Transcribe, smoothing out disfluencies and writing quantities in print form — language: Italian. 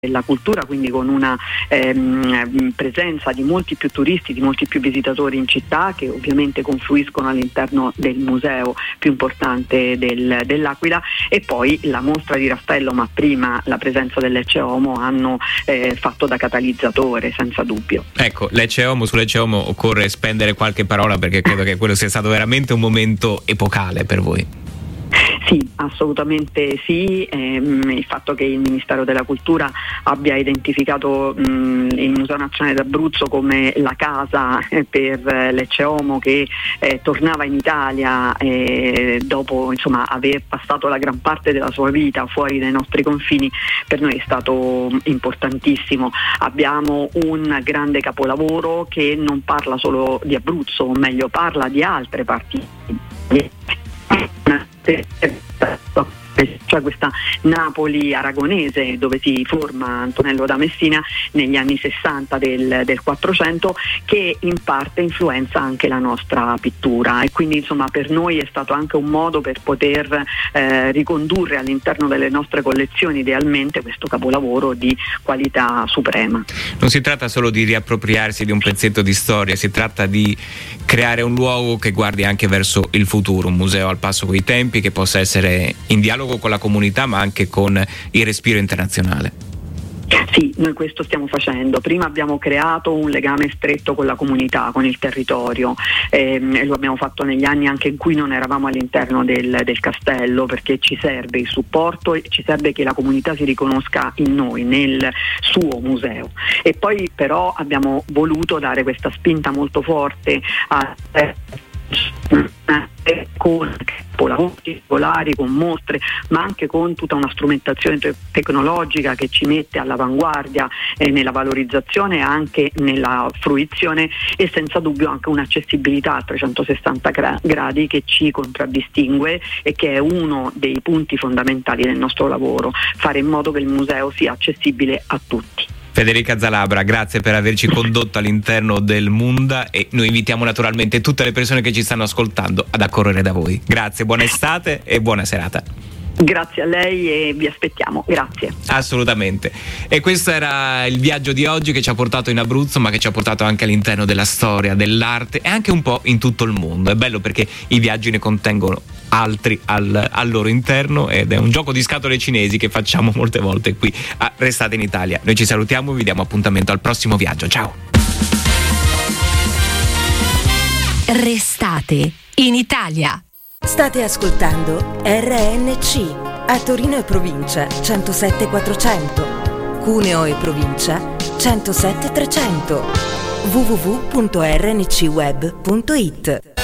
della cultura, quindi con una presenza di molti più turisti, di molti più visitatori in città, che ovviamente confluiscono all'interno del museo più importante dell'Aquila, e poi la mostra di Raffaello, ma prima la presenza dell'Ecce Homo hanno fatto da catalizzatore, senza dubbio. Ecco, l'Ecce Homo, sull'Ecce Homo occorre spendere qualche parola, perché credo che quello sia stato veramente un momento epocale per voi. Sì, assolutamente sì. Il fatto che il Ministero della Cultura abbia identificato il Museo Nazionale d'Abruzzo come la casa per l'Ecce Homo, che tornava in Italia dopo aver passato la gran parte della sua vita fuori dai nostri confini, per noi è stato importantissimo. Abbiamo un grande capolavoro che non parla solo di Abruzzo, o meglio parla di altre parti, cioè questa Napoli aragonese dove si forma Antonello da Messina negli anni 60 del 400, che in parte influenza anche la nostra pittura, e quindi per noi è stato anche un modo per poter ricondurre all'interno delle nostre collezioni idealmente questo capolavoro di qualità suprema. Non si tratta solo di riappropriarsi di un pezzetto di storia, si tratta di creare un luogo che guardi anche verso il futuro, un museo al passo coi tempi, che possa essere in dialogo con la comunità ma anche con il respiro internazionale. Sì, noi questo stiamo facendo. Prima abbiamo creato un legame stretto con la comunità, con il territorio, e lo abbiamo fatto negli anni anche in cui non eravamo all'interno del castello, perché ci serve il supporto e ci serve che la comunità si riconosca in noi, nel suo museo. E poi però abbiamo voluto dare questa spinta molto forte con lavori, con mostre, ma anche con tutta una strumentazione tecnologica che ci mette all'avanguardia nella valorizzazione e anche nella fruizione, e senza dubbio anche un'accessibilità a 360 gradi che ci contraddistingue e che è uno dei punti fondamentali del nostro lavoro: fare in modo che il museo sia accessibile a tutti. Federica Zalabra, grazie per averci condotto all'interno del Munda, e noi invitiamo naturalmente tutte le persone che ci stanno ascoltando ad accorrere da voi. Grazie, buona estate e buona serata. Grazie a lei e vi aspettiamo, grazie. Assolutamente. E questo era il viaggio di oggi, che ci ha portato in Abruzzo, ma che ci ha portato anche all'interno della storia, dell'arte e anche un po' in tutto il mondo. È bello perché i viaggi ne contengono altri al loro interno, ed è un gioco di scatole cinesi che facciamo molte volte qui a Restate in Italia. Noi ci salutiamo e vi diamo appuntamento al prossimo viaggio. Ciao. Restate in Italia. State ascoltando RNC, a Torino e provincia 107.400, Cuneo e provincia 107.300, www.rncweb.it.